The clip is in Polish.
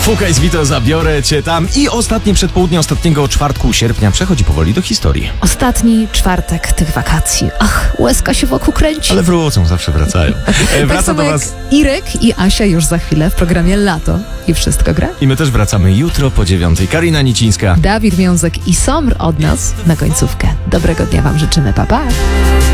Fugajs Vito, zabiorę cię tam. I ostatnie przedpołudnie ostatniego czwartku sierpnia przechodzi powoli do historii. Ostatni czwartek tych wakacji. Ach, łezka się wokół kręci. Ale wrócą, zawsze wracają. Tak Wraca samo do jak was... Irek i Asia już za chwilę w programie Lato. I wszystko gra. I my też wracamy jutro po 9. Karina Nicińska. Dawid Wiązek i Somr od nas na końcówkę. Dobrego dnia wam życzymy, pa pa!